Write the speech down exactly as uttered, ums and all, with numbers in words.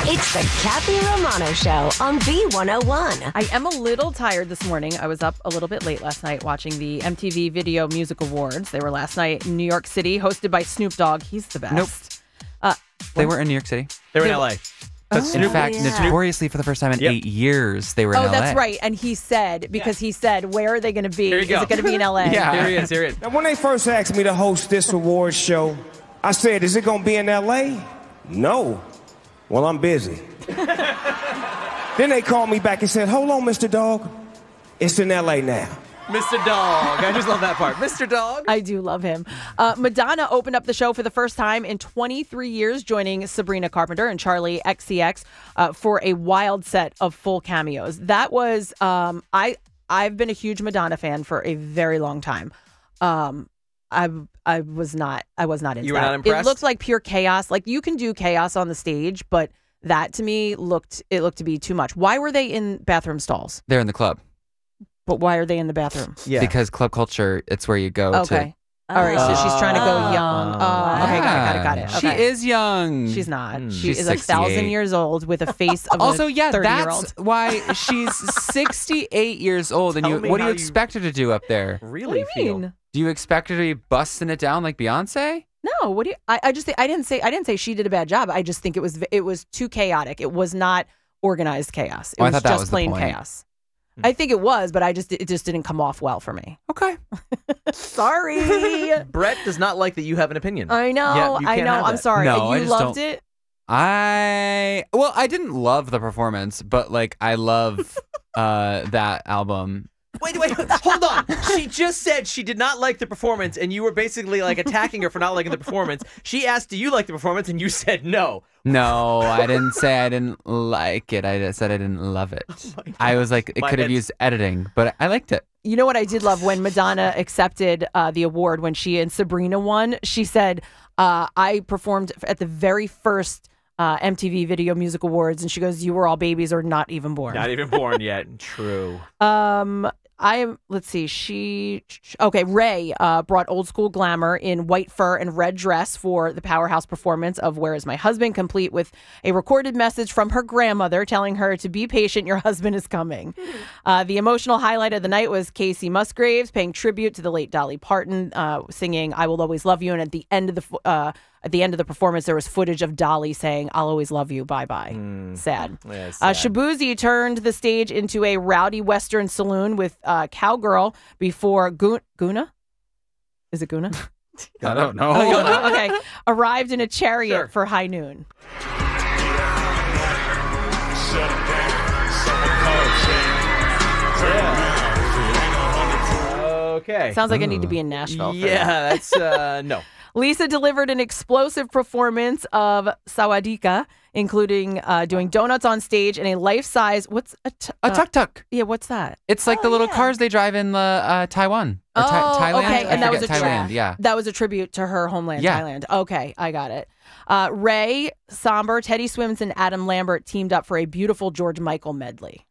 It's the Kathy Romano Show on B one oh one. I am a little tired this morning. I was up a little bit late last night watching the M T V Video Music Awards. They were last night in New York City, hosted by Snoop Dogg. He's the best. Nope. Uh, they were in New York City. They were in L A. Oh, in fact, yeah. notoriously for the first time in Yep. eight years, they were in Oh, L A. that's right. And he said, because he said, where are they going to be? Here you Is go. it going to be in L A? Yeah. Here he is. Here he is. Now, when they first asked me to host this award show, I said, is it going to be in L A? No. Well, I'm busy. Then they called me back and said, hold on, Mister Dog. It's in L A now. Mister Dog. I just love that part. Mister Dog. I do love him. Uh, Madonna opened up the show for the first time in twenty-three years, joining Sabrina Carpenter and Charlie X C X uh, for a wild set of full cameos. That was, um, I, I've been a huge Madonna fan for a very long time. Um, I, I was not, I was not into You were that. not impressed? It looked like pure chaos. Like, you can do chaos on the stage, but that to me looked, it looked to be too much. Why were they in bathroom stalls? They're in the club. But why are they in the bathroom? Yeah. Because club culture, it's where you go Okay. to. All right, so she's trying to go young. Oh, okay, got it, got it, got it. She Okay. is young. She's not. Mm. She She's is a thousand sixty-eight. years old with a face of Also, a yeah, thirty-year-old. that's why she's sixty-eight years old. And Tell you, me what do how you you- expect her to do up there? Really What do you feel. mean? Do you expect her to be busting it down like Beyonce? No, what do you? I, I just I didn't say I didn't say she did a bad job. I just think it was it was too chaotic. It was not organized chaos. It Oh, I was thought that just was the plain point. chaos. I think it was, but I just it just didn't come off well for me. Okay. Sorry. Brett does not like that you have an opinion. I know. Yeah, you I can't know. have I'm that. sorry. No, I you just loved don't- it. I well, I didn't love the performance, but like I love uh that album. Wait, wait, hold on. She just said she did not like the performance, and you were basically like attacking her for not liking the performance. She asked, do you like the performance? And you said no. No, I didn't say I didn't like it. I just said I didn't love it. my I was like, it My could have head's- used editing, but I liked it. You know what I did love when Madonna accepted uh, the award when she and Sabrina won? She said, uh, I performed at the very first uh, M T V Video Music Awards. And she goes, you were all babies or not even born. Not even born yet. True. Um, I am, let's see, she, okay, Ray uh, brought old school glamour in white fur and red dress for the powerhouse performance of Where Is My Husband, complete with a recorded message from her grandmother telling her to be patient, your husband is coming. Uh, the emotional highlight of the night was Casey Musgraves paying tribute to the late Dolly Parton, uh, singing I Will Always Love You. And at the end of the, uh, at the end of the performance, there was footage of Dolly saying, I'll always love you, bye-bye. Sad. Yeah, Uh, sad. Shabuzi turned the stage into a rowdy Western saloon with uh, cowgirl before Gu- Guna? Is it Guna? I don't know. Oh, Guna. Okay. Arrived in a chariot Sure. for high noon. Okay. Sounds like I need to be in Nashville. for Yeah, that. that's, uh, no. Lisa delivered an explosive performance of Sawadika, including uh, doing donuts on stage and a life-size, what's a, t- A uh, tuk tuk. Yeah, what's that? It's like the little cars they drive in the uh, Taiwan or Tha- Oh, Thailand. okay, I and that was forget a tri- Thailand. Yeah. That was a tribute to her homeland, Yeah. Thailand. Okay, I got it. Uh, Ray, Somber, Teddy Swims, and Adam Lambert teamed up for a beautiful George Michael medley.